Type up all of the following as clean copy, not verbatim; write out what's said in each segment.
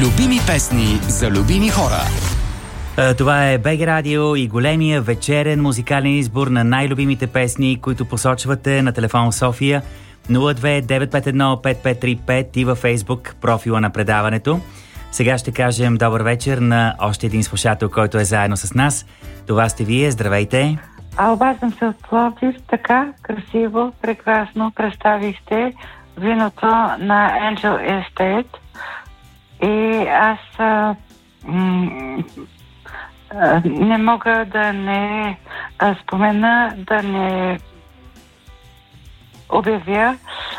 Любими песни за любими хора. Това е БГ Радио и големия вечерен музикален избор на най-любимите песни, които посочвате на телефон София 02-951-5535 и във Фейсбук профила на предаването. Сега ще кажем добър вечер на още един слушател, който е заедно с нас. Това сте вие. Здравейте! Обаждам се от Пловдив. Така красиво, прекрасно представихте виното на Angel Estate. И аз не мога да не спомена, да не обявя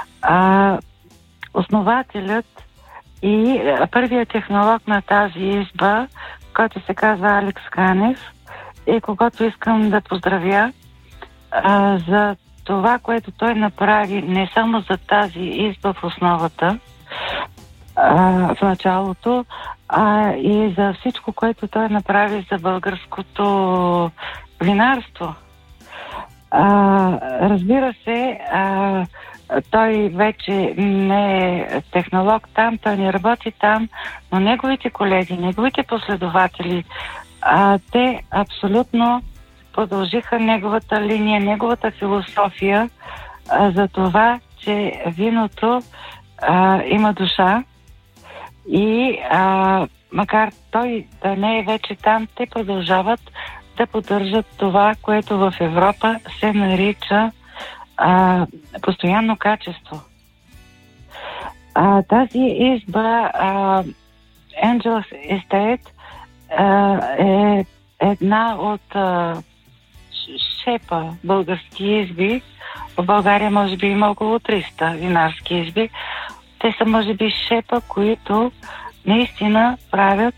основателят и първият технолог на тази изба, който се казва Алекс Канев, и когато искам да поздравя за това, което той направи не само за тази изба в основата, в началото, и за всичко, което той направи за българското винарство. Разбира се, той вече не е технолог там, той не работи там, но неговите колеги, неговите последователи, те абсолютно продължиха неговата линия, неговата философия за това, че виното има душа и макар той да не е вече там, те продължават да поддържат това, което в Европа се нарича постоянно качество. Тази изба Angel Estate е една от шепа български изби. В България може би има около 300 винарски изби. Те са може би шепа, които наистина правят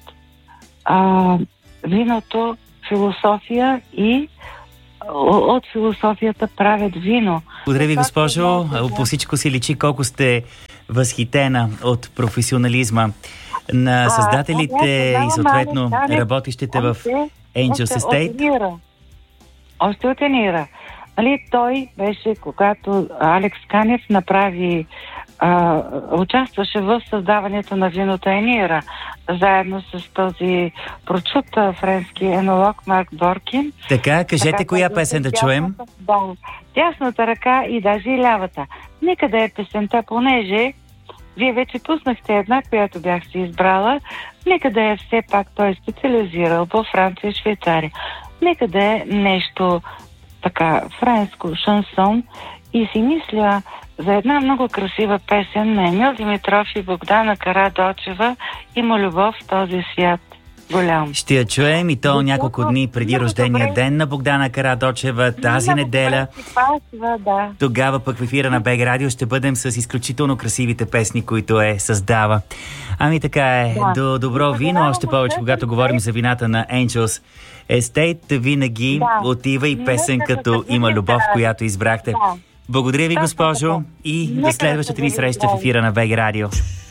виното философия и от философията правят вино. Благодаря ви, госпожо. По всичко си личи колко сте възхитена от професионализма на създателите и съответно работещите в Angel Estate. Още от Енира. Той беше, когато Алекс Канев направи участваше в създаването на виното Енира, заедно с този прочут френски енолог Марк Боркин. Така, кажете коя песен да чуем? Да, дясната ръка и даже и лявата. Нека да е песента, понеже вие вече пуснахте една, която бях си избрала. Нека да е все пак, той е специализирал по Франция и Швейцария. Нека да е нещо така френско, шансон, и си мисля за една много красива песен на Емил Димитров и Богдана Карадочева "Има любов в този свят голям". Ще я чуем и то няколко дни преди рождения ден на Богдана Карадочева тази неделя. Тогава пък в ефира на БГ Радио ще бъдем с изключително красивите песни, които създава. Ами така е. До добро вино, още повече когато говорим за вината на Angel Estate, винаги отива и песен като "Има любов", която избрахте. Благодаря ви, госпожо, и до следващата ни среща в ефира на БГ Радио.